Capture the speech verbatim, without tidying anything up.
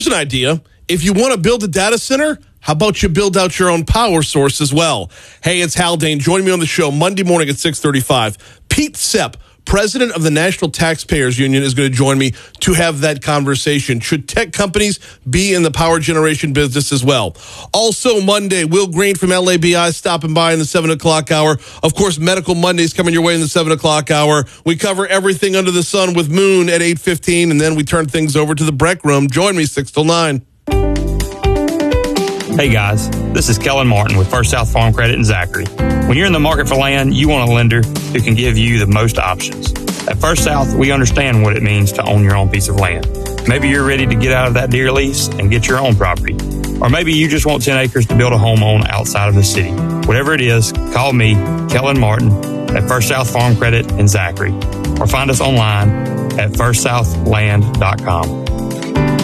Here's an idea. If you want to build a data center, how about you build out your own power source as well? Hey, it's Haldane. Join me on the show Monday morning at six thirty-five. Pete Sepp, president of the National Taxpayers Union, is going to join me to have that conversation. Should tech companies be in the power generation business as well? Also Monday, Will Green from L A B I stopping by in the seven o'clock hour. Of course, Medical Mondays coming your way in the seven o'clock hour. We cover everything under the sun with Moon at eight fifteen, and then we turn things over to the Breck Room. Join me six till nine. Hey guys, this is Kellen Martin with First South Farm Credit in Zachary. When you're in the market for land, you want a lender who can give you the most options. At First South, we understand what it means to own your own piece of land. Maybe you're ready to get out of that deer lease and get your own property. Or maybe you just want ten acres to build a home on outside of the city. Whatever it is, call me, Kellen Martin, at First South Farm Credit in Zachary. Or find us online at first south land dot com.